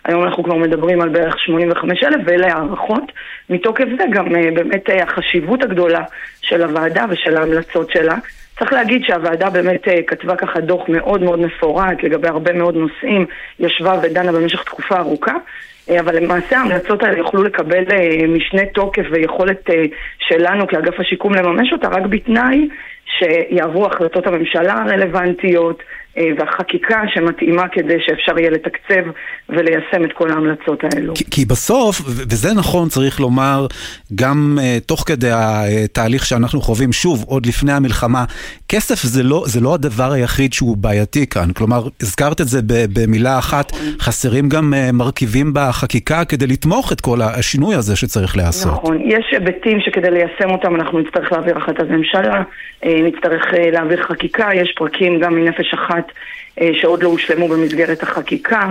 היום אנחנו כבר מדברים על בערך 85,000, ואלה הערכות. מתוקף זה גם באמת החשיבות הגדולה של הוועדה ושל ההמלצות שלה. צריך להגיד שהוועדה באמת כתבה ככה דוח מאוד מאוד מפורט לגבי הרבה מאוד נושאים, ישבה ודנה במשך תקופה ארוכה, אבל למעשה ההמלצות האלה יוכלו לקבל משנה תוקף ויכולת שלנו כאגף השיקום לממש אותה רק בתנאי שיעברו החלטות הממשלה הרלוונטיות והחקיקה שמתאימה כדי שאפשר יהיה לתקצב וליישם את כל ההמלצות האלו. כי בסוף, וזה נכון צריך לומר, גם תוך כדי התהליך שאנחנו חווים שוב, עוד לפני המלחמה, כסף זה לא הדבר היחיד שהוא בעייתי כאן. כלומר, הזכרת את זה במילה אחת, חסרים גם מרכיבים בחקיקה כדי לתמוך את כל השינוי הזה שצריך לעשות. נכון, יש היבטים שכדי ליישם אותם אנחנו נצטרך להעביר החלטת ממשלה, נצטרך להעביר חקיקה, יש פרקים גם מנפש אחת שעוד לא הושלמו במסגרת החקיקה,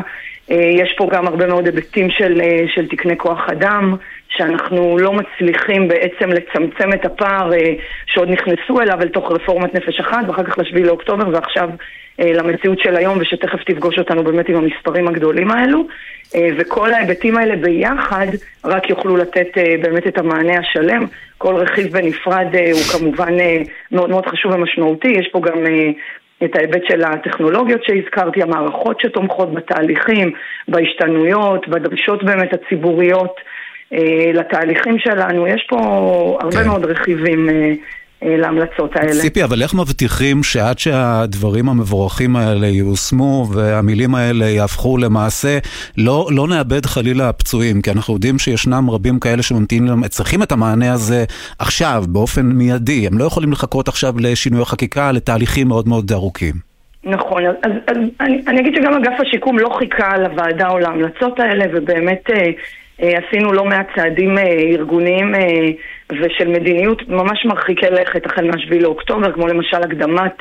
יש פה גם הרבה מאוד היבטים של תקני כוח אדם, שאנחנו לא מצליחים בעצם לצמצם את הפער שעוד נכנסו אליו אל תוך רפורמת נפש אחת, ואחר כך ל7 לאוקטובר, ועכשיו למציאות של היום, ושתכף תפגוש אותנו באמת עם המספרים הגדולים האלו, וכל ההיבטים האלה ביחד רק יוכלו לתת באמת את המענה השלם. כל רכיב בנפרד הוא כמובן מאוד מאוד חשוב ומשמעותי. יש פה גם את ההיבט של הטכנולוגיות שהזכרתי, המערכות שתומכות בתהליכים, בהשתנויות, בדרישות באמת הציבוריות לתהליכים שלנו. יש פה הרבה מאוד רכיבים להמלצות האלה. ציפי, אבל איך מבטיחים שעד שהדברים המבורכים האלה יושמו והמילים האלה יהפכו למעשה, לא נאבד חלילה פצועים, כי אנחנו יודעים שישנם רבים כאלה שממתינים, צריכים את המענה הזה עכשיו, באופן מיידי. הם לא יכולים לחכות עכשיו לשינוי חקיקה, לתהליכים מאוד מאוד ארוכים. נכון, אז אני אגיד שגם אגף השיקום לא חיכה לוועדה או להמלצות האלה, ובאמת עשינו לא מעט צעדים ארגוניים ושל מדיניות ממש מרחיקי לכת החל מה7 לאוקטובר, כמו למשל הקדמת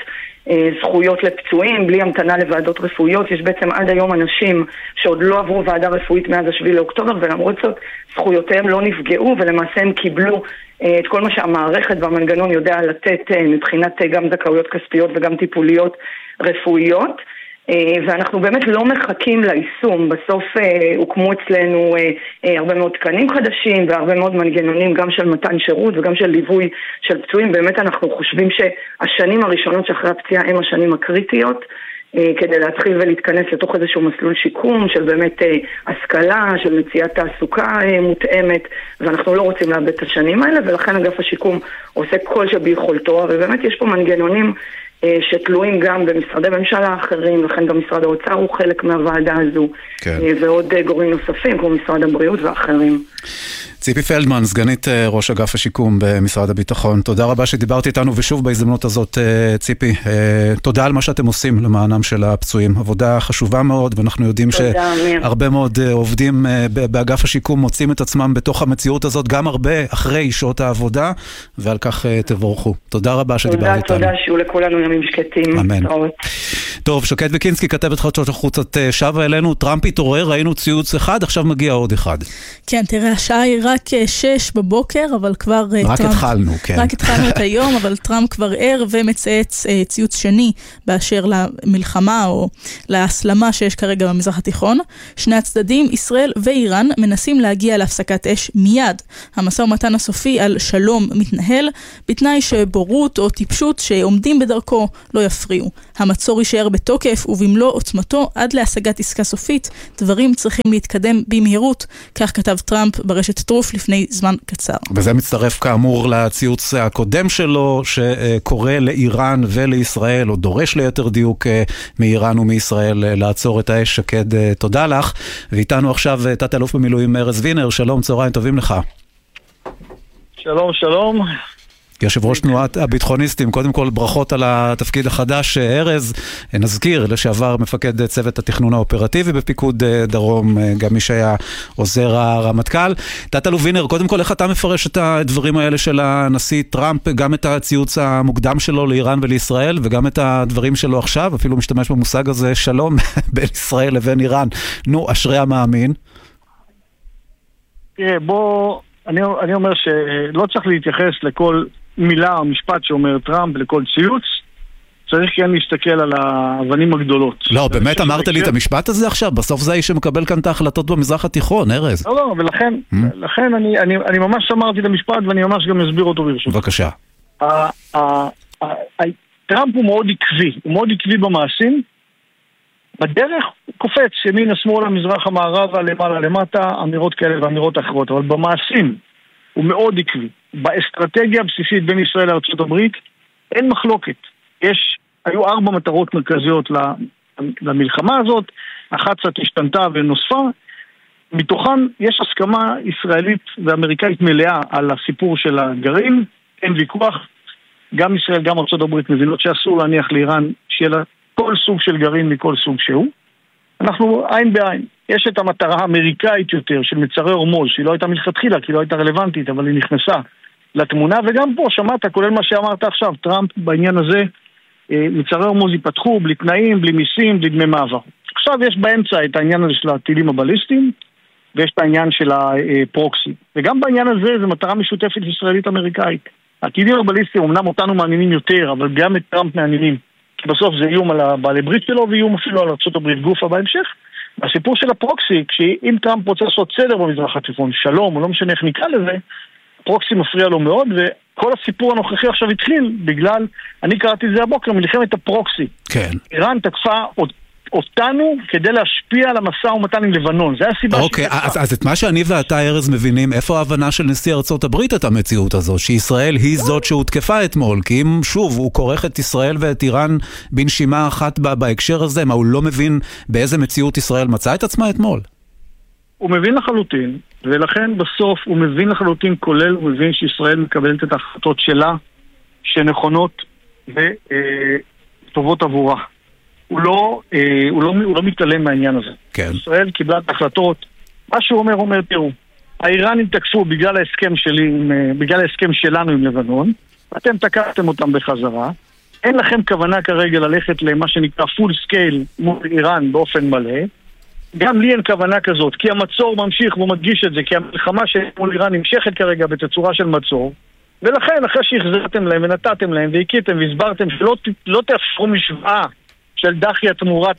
זכויות לפצועים בלי המתנה לוועדות רפואיות. יש בעצם עד היום אנשים שעוד לא עברו ועדה רפואית מאז 7 לאוקטובר, ולמרות זאת זכויותיהם לא נפגעו, ולמעשה הם קיבלו את כל מה שהמערכת והמנגנון יודע לתת מבחינת גם זכאויות כספיות וגם טיפוליות רפואיות. ואנחנו באמת לא מחכים ליישום. בסוף הוקמו אצלנו הרבה מאוד תקנים חדשים והרבה מאוד מנגנונים גם של מתן שירות וגם של ליווי של פצועים. באמת אנחנו חושבים שהשנים הראשונות שאחרי הפציעה הם השנים הקריטיות כדי להתחיל ולהתכנס לתוך איזשהו מסלול שיקום של באמת השכלה, של מציאת תעסוקה מותאמת, ואנחנו לא רוצים לאבד את השנים האלה, ולכן אגף השיקום עושה כל שביכולתו, ובאמת יש פה מנגנונים שתלויים גם במשרדי ממשלה אחרים, לכן גם משרד האוצר הוא חלק מהוועדה הזו, כן. ועוד גורמים נוספים כמו משרד הבריאות ואחרים. ציפי פלדמן, סגנית ראש אגף השיקום במשרד הביטחון, תודה רבה שדיברתי איתנו, ושוב בהזדמנות הזאת ציפי, תודה על מה שאתם עושים למענם של הפצועים, עבודה חשובה מאוד, ואנחנו יודעים שהרבה מאוד עובדים באגף השיקום מוצאים את עצמם בתוך המציאות הזאת, גם הרבה אחרי שעות העבודה, ועל כך תבורכו. תודה רבה שדיברתי איתנו. תודה, שיהיו לכולנו ימים שקטים. אמן. טוב, שקד וקינסקי, כתבת חדשות החוצות שבה אלינו, טראמפ התעורר, ראינו ציוץ אחד, עכשיו מגיע עוד אחד. כן, תראה, השעה היא רק 6 בבוקר, אבל כבר רק התחלנו, כן. רק התחלנו את היום, אבל טראמפ כבר ער ומצייץ ציוץ שני באשר למלחמה או להסלמה שיש כרגע במזרח התיכון. שני הצדדים, ישראל ואיראן, מנסים להגיע להפסקת אש מיד. המשא ומתן הסופי על שלום מתנהל, בתנאי שבורות או טיפשות שעומדים בדרכו לא יפריעו. המצור יישאר בתוקף ובמלוא עוצמתו עד להשגת עסקה סופית. דברים צריכים להתקדם במהירות, כך כתב טראמפ ברשת טרוף לפני זמן קצר. וזה מצטרף כאמור לציוץ הקודם שלו, שקורא לאיראן ולישראל, או דורש ליתר דיוק מאיראן ומישראל לעצור את האש. שקד, תודה לך. ואיתנו עכשיו תת אלוף במילואים ארז וינר, שלום, צהריים טובים לך. שלום, שלום. יושב ראש תנועת הביטחוניסטים, קודם כל ברכות על התפקיד החדש. ארז, נזכיר, לשעבר מפקד צוות התכנון האופרטיבי בפיקוד דרום, גם מי שהיה עוזר הרמטכ"ל. תת-אלוף וינר, קודם כל איך אתה מפרש את הדברים האלה של הנשיא טראמפ, גם את הציוץ המוקדם שלו לאיראן ולישראל, וגם את הדברים שלו עכשיו, אפילו משתמש במושג הזה, שלום בין ישראל לבין איראן. נו, אשרי המאמין. תראה, אני אומר שלא צריך להתייחס לכל מילה או משפט שאומר טראמפ, לכל ציוץ. צריך כן להסתכל על האבנים הגדולות. לא, באמת אמרת לי את המשפט הזה עכשיו? בסוף זה האיש שמקבל כאן את ההחלטות במזרח התיכון, ארז. לא, ולכן אני ממש אמרתי את המשפט ואני ממש גם אסביר אותו ברשות. בבקשה. טראמפ הוא מאוד עקבי במעשים. בדרך הוא קופץ ימין, השמאל, המזרח, המערב, למעלה, למטה, אמירות כאלה ואמירות אחרות, אבל במעשים הוא מאוד עקבי. באסטרטגיה הבסיסית בין ישראל לארצות הברית אין מחלוקת. היו 4 מטרות מרכזיות למלחמה הזאת, אחת קצת השתנתה ונוספה, מתוכן יש הסכמה ישראלית ואמריקאית מלאה על הסיפור של הגרעין, אין ויכוח, גם ישראל, גם ארצות הברית מבינות שאסור להניח לאיראן שיהיה לה כל סוג של גרעין מכל סוג שהוא. אנחנו עין בעין. יש את המטרה האמריקאית יותר של מצרי הורמוז, שהיא לא הייתה מלכתחילה, כי היא לא הייתה רלוונטית, אבל היא נכנסה לתמונה, וגם פה שמעת, כולל מה שאמרת עכשיו, טראמפ בעניין הזה, מצרי הורמוז ייפתחו בלי תנאים, בלי מיסים, בלי דמי מעבר. עכשיו יש באמצע את העניין הזה של הטילים הבליסטיים, ויש את העניין של הפרוקסי. וגם בעניין הזה זה מטרה משותפת ישראלית-אמריקאית. הטילים הבליסטיים אמנם אותנו מעניינים יותר, אבל גם את טראמפ מעניינים. כי בסוף זה איום על הבעלי ברית שלו, ואיום אפילו על ארצות הברית גופה בהמשך. והסיפור של הפרוקסי, כשאם טראמפ רוצה לעשות סדר במזרח התיכון, שלום, או לא משנה איך נקרא לזה, הפרוקסי מפריע לו מאוד, וכל הסיפור הנוכחי עכשיו התחיל בגלל, אני קראתי זה הבוקר, מלחמת הפרוקסי. כן. איראן תקפה אותנו כדי להשפיע על המשא ומתן עם לבנון. זה הסיבה אוקיי, אז את מה שאני ואתה, ארז, מבינים, איפה ההבנה של נשיא ארצות הברית את המציאות הזו? שישראל היא זאת שהותקפה אתמול, כי אם שוב הוא כורך את ישראל ואת איראן בנשימה אחת בהקשר הזה, מה הוא לא מבין באיזה מציאות ישראל מצא את עצמה אתמול? הוא מבין לחלוטין, ולכן בסוף הוא מבין לחלוטין, כולל הוא מבין שישראל מקבלת את ההחלטות שלה, שנכונות וטובות עבורה. הוא לא מתעלם מהעניין הזה. כן. ישראל קיבלה את ההחלטות. מה שהוא אומר, תראו, האיראנים תקפו בגלל ההסכם שלנו עם לבנון, אתם תקפתם אותם בחזרה, אין לכם כוונה כרגע ללכת למה שנקרא full scale מול איראן באופן מלא, גם לי אין כוונה כזאת, כי המצור ממשיך והוא מדגיש את זה, כי המלחמה מול איראן נמשכת כרגע בתצורה של מצור, ולכן אחרי שהחזרתם להם ונתתם להם והקיתם והסברתם שלא תאפשרו משוואה של דחיה תמורת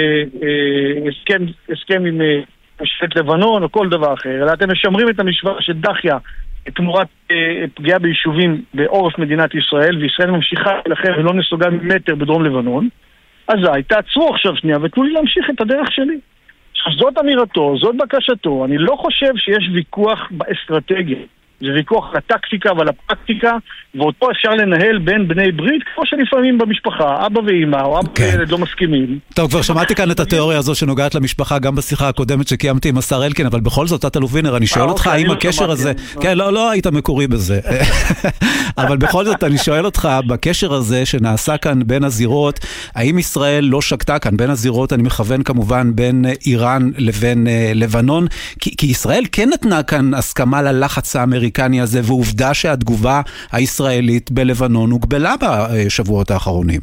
הסכם עם משפט לבנון או כל דבר אחר, אלא אתם משמרים את המשוואה של דחיה תמורת פגיעה ביישובים בעורף מדינת ישראל, וישראל ממשיכה לכם ולא נסוגה ממטר בדרום לבנון, אז תעצרו עכשיו שנייה ותנו לי להמשיך את הדרך שלי. זאת אמירתו, זאת בקשתו. אני לא חושב שיש ויכוח באסטרטגיה. זה ויכוח על הטקטיקה ועל הפרקטיקה, ואותו אפשר לנהל בין בני ברית, כמו שלפעמים במשפחה, אבא ואמא, או אבא וילד לא מסכימים. טוב, כבר שמעתי כאן את התיאוריה הזו שנוגעת למשפחה, גם בשיחה הקודמת שקיימתי עם השר אלקין, אבל בכל זאת, תת-אלוף וינר, אני שואל אותך, האם הקשר הזה... כן, לא היית מקורי בזה. אבל בכל זאת, אני שואל אותך, בקשר הזה שנעשה כאן בין הזירות, האם ישראל לא שקטה כאן בין הזירות, אני מכוון כמובן בין איראן לבין לבנון, כי ישראל כן נתנה כאן הסכמה ללחץ האמריקני הזה, ועובדה שהתגובה הישראלית בלבנון הוגבלה בשבועות האחרונים.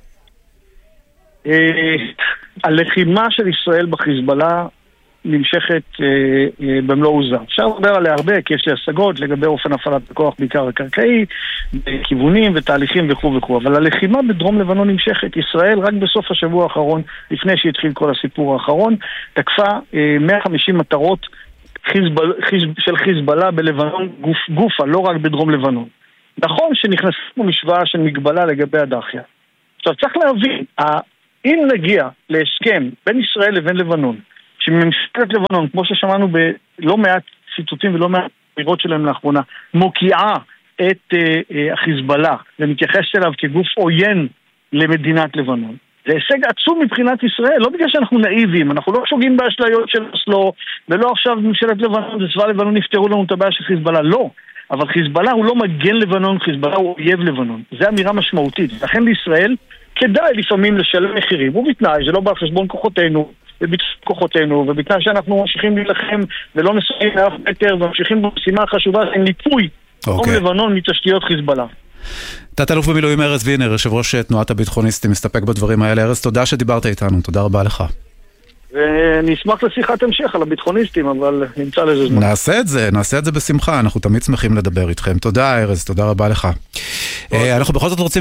הלחימה של ישראל בחיזבאללה נמשכת במלוא עוזה. אפשר לדבר עליה הרבה, כי יש לי השגות לגבי אופן הפעלת הכוח בעיקר הקרקעי, בכיוונים ותהליכים וכו', אבל הלחימה בדרום לבנון נמשכת. ישראל רק בסוף השבוע האחרון, לפני שהתחיל כל הסיפור האחרון, תקפה 150 מטרות של חיזבאללה בלבנון גופה, לא רק בדרום לבנון. נכון שנכנסנו משוואה של מגבלה לגבי הדחיה. עכשיו צריך להבין, אם נגיע להסכם בין ישראל לבין לבנון, שממשלת לבנון, כמו ששמענו בלא מעט ציטוטים ולא מעט אמירות שלהם לאחרונה, מוקיעה את החיזבאללה ומתייחסת אליו כגוף עוין למדינת לבנון. זה הישג עצום מבחינת ישראל, לא בגלל שאנחנו נאיבים, אנחנו לא שוגים באשליות של אוסלו, ולא עכשיו ממשלת לבנון, צבא לבנון נפתרו לנו את הבעיה של חיזבאללה, לא. אבל חיזבאללה הוא לא מגן לבנון, חיזבאללה הוא אויב לבנון. זה אמירה משמעותית. לכן לישראל כדאי לפעמים לשלם מחירים, ובתנאי, זה לא בא על חשבון כוחותינו, ובתנאי שאנחנו ממשיכים להילחם ולא נסעים לאף מטר, וממשיכים במשימה החשובה של ניפוי דרום לבנון מתשתיות חיזבאללה. תת-אלוף במילואים ארז וינר, יושב ראש תנועת הביטחוניסטים, מסתפק בדברים האלה. ארז, תודה שדיברת איתנו, תודה רבה לך. ואני אשמח לשיחת המשך על הביטחוניסטים, אבל נמצא לזה זמן. נעשה את זה בשמחה, אנחנו תמיד שמחים לדבר איתכם. תודה ארז, תודה רבה לך. אנחנו בכל זאת רוצים